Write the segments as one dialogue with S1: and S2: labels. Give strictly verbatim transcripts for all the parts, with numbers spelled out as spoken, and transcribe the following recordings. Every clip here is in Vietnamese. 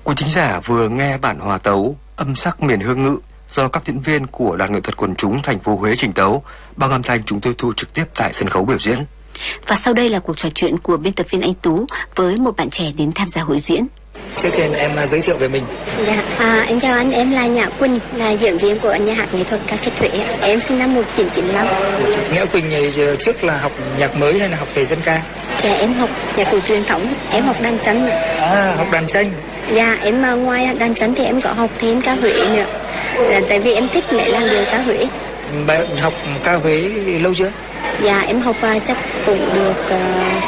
S1: Quý thính giả vừa nghe bản hòa tấu Âm sắc miền hương ngự do các diễn viên của Đoàn nghệ thuật quần chúng thành phố Huế trình tấu, bằng âm thanh chúng tôi thu trực tiếp tại sân khấu biểu diễn.
S2: Và sau đây là cuộc trò chuyện của biên tập viên Anh Tú với một bạn trẻ đến tham gia hội diễn.
S3: Trước tiên em giới thiệu về mình.
S4: Dạ, à, anh chào anh, em là Nhã Quỳnh, là diễn viên của nhà hát nghệ thuật ca kịch Huế. Em sinh năm một nghìn chín trăm chín mươi lăm.
S3: Nhã Quỳnh này trước là học nhạc mới hay là học về dân ca?
S4: Dạ, em học nhạc cụ truyền thống, em học đàn tranh.
S3: À, học đàn tranh.
S4: Dạ, em ngoài đàn tranh thì em có học thêm ca Huế nữa. Dạ, tại vì em thích mẹ làn điệu ca Huế.
S3: Bạn học ca Huế lâu chưa?
S4: Dạ, em học chắc cũng được uh,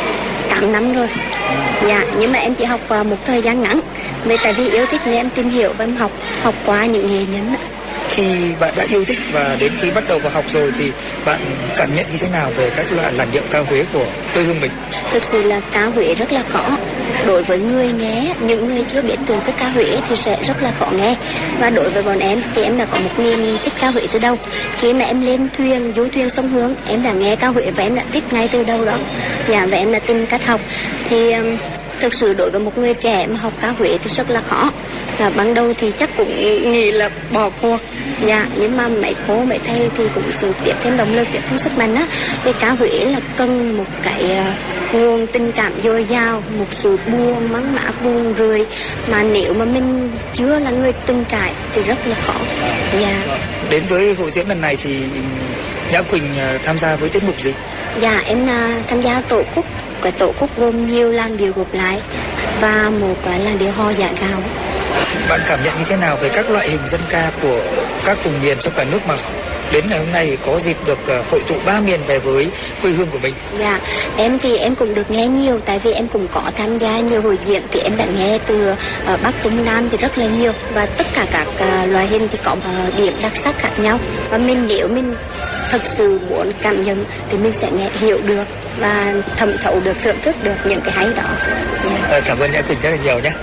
S4: tám năm rồi. Dạ, nhưng mà em chỉ học uh, một thời gian ngắn. Vì tại vì yêu thích nên em tìm hiểu và em học học qua những nghệ nhân.
S3: Khi bạn đã yêu thích và đến khi bắt đầu vào học rồi thì bạn cảm nhận như thế nào về các loại làn điệu ca Huế của quê hương mình?
S4: Thực sự là ca Huế rất là khó. Đối với người nghe, những người chưa biết thưởng thức ca Huế thì sẽ rất là khó nghe. Và đối với bọn em thì em đã có một niềm thích ca Huế từ đầu. Khi mà em lên thuyền, du thuyền sông Hương, em đã nghe ca Huế và em đã thích ngay từ đầu đó. Dạ, và em đã tìm cách học. Thì um, thực sự đối với một người trẻ mà học ca Huế thì rất là khó. Và ban đầu thì chắc cũng nghĩ là bỏ cuộc. Dạ, nhưng mà mấy cô, mấy thầy thì cũng sự tiếp thêm động lực, tiếp thêm sức mạnh á. Vì ca Huế là cần một cái uh, nguồn tình cảm dồi dào, một sự buồn, mắng mã, buồn rười. Mà nếu mà mình chưa là người từng trải thì rất là khó. Dạ.
S3: Đến với hội diễn lần này thì Nhã Quỳnh uh, tham gia với tiết mục gì?
S4: Dạ, em uh, tham gia tổ khúc. Cái tổ khúc gồm nhiều làn điệu gộp lại và một cái làn điệu hò dạ gạo.
S3: Bạn cảm nhận như thế nào về các loại hình dân ca của các vùng miền trong cả nước mà đến ngày hôm nay có dịp được hội tụ ba miền về với quê hương của mình?
S4: Dạ, em thì em cũng được nghe nhiều, tại vì em cũng có tham gia nhiều hội diễn thì em đã nghe từ uh, Bắc Trung Nam thì rất là nhiều, và tất cả các uh, loại hình thì có uh, điểm đặc sắc khác nhau, và mình nếu mình thật sự muốn cảm nhận thì mình sẽ nghe hiểu được và thẩm thấu được, thưởng thức được những cái hay đó.
S3: Yeah. Cảm ơn Nhã Quỳnh rất là nhiều nhé.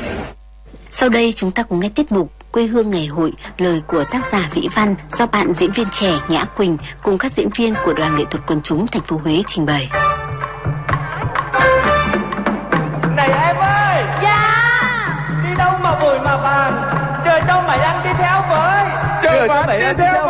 S2: Sau đây chúng ta cùng nghe tiết mục Quê hương ngày hội, lời của tác giả Vĩ Văn do bạn diễn viên trẻ Nhã Quỳnh cùng các diễn viên của Đoàn nghệ thuật quần chúng thành phố Huế trình bày.
S5: Này em ơi!
S6: Dạ!
S5: Đi đâu mà vội mà vàng, chờ cho mày ăn đi theo với.
S6: Chờ bạn đi theo